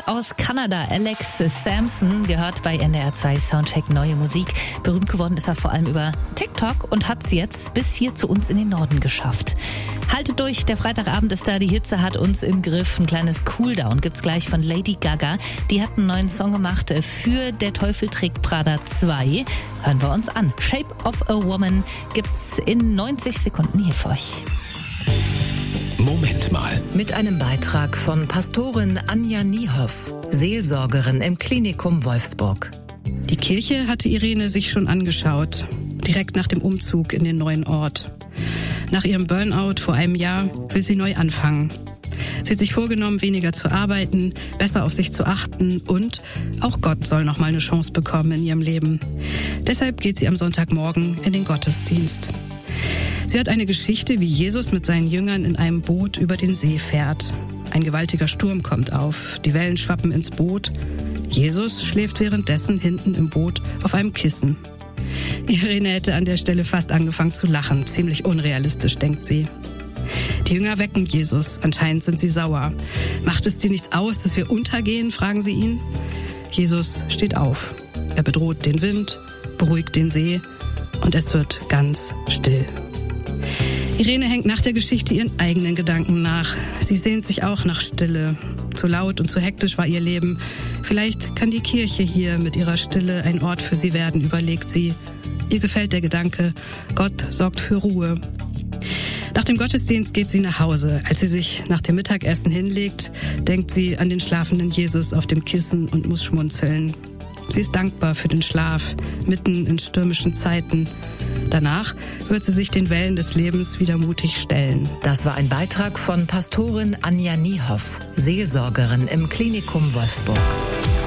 kommt aus Kanada. Alex Sampson gehört bei NDR 2 Soundcheck Neue Musik. Berühmt geworden ist er vor allem über TikTok und hat es jetzt bis hier zu uns in den Norden geschafft. Haltet durch, der Freitagabend ist da, die Hitze hat uns im Griff. Ein kleines Cooldown gibt's gleich von Lady Gaga. Die hat einen neuen Song gemacht für Der Teufel trägt Prada 2. Hören wir uns an. Shape of a Woman gibt's in 90 Sekunden hier für euch. Moment mal. Mit einem Beitrag von Pastorin Anja Niehoff, Seelsorgerin im Klinikum Wolfsburg. Die Kirche hatte Irene sich schon angeschaut, direkt nach dem Umzug in den neuen Ort. Nach ihrem Burnout vor einem Jahr will sie neu anfangen. Sie hat sich vorgenommen, weniger zu arbeiten, besser auf sich zu achten und auch Gott soll noch mal eine Chance bekommen in ihrem Leben. Deshalb geht sie am Sonntagmorgen in den Gottesdienst. Sie hört eine Geschichte, wie Jesus mit seinen Jüngern in einem Boot über den See fährt. Ein gewaltiger Sturm kommt auf, die Wellen schwappen ins Boot. Jesus schläft währenddessen hinten im Boot auf einem Kissen. Irene hätte an der Stelle fast angefangen zu lachen. Ziemlich unrealistisch, denkt sie. Die Jünger wecken Jesus. Anscheinend sind sie sauer. Macht es dir nichts aus, dass wir untergehen, fragen sie ihn. Jesus steht auf. Er bedroht den Wind, beruhigt den See und es wird ganz still. Irene hängt nach der Geschichte ihren eigenen Gedanken nach. Sie sehnt sich auch nach Stille. Zu laut und zu hektisch war ihr Leben. Vielleicht kann die Kirche hier mit ihrer Stille ein Ort für sie werden, überlegt sie. Ihr gefällt der Gedanke, Gott sorgt für Ruhe. Nach dem Gottesdienst geht sie nach Hause. Als sie sich nach dem Mittagessen hinlegt, denkt sie an den schlafenden Jesus auf dem Kissen und muss schmunzeln. Sie ist dankbar für den Schlaf, mitten in stürmischen Zeiten. Danach wird sie sich den Wellen des Lebens wieder mutig stellen. Das war ein Beitrag von Pastorin Anja Niehoff, Seelsorgerin im Klinikum Wolfsburg.